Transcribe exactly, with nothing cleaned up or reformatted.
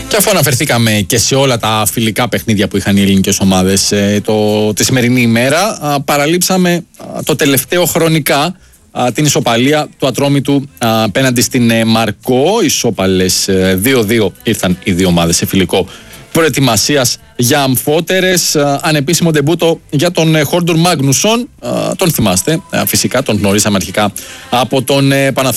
Και αφού αναφερθήκαμε και σε όλα τα φιλικά παιχνίδια που είχαν οι ελληνικές ομάδες το, τη σημερινή ημέρα, παραλείψαμε το τελευταίο χρονικά την ισοπαλία του Ατρόμητου απέναντι στην Μαρκό. Ισόπαλες δύο δύο ήρθαν οι δύο ομάδες σε φιλικό προετοιμασίας για αμφότερες. Ανεπίσημο ντεμπούτο για τον Χόρντουρ Μάγνουσον. Τον θυμάστε, φυσικά τον γνωρίσαμε αρχικά από τον Παναθηναϊκό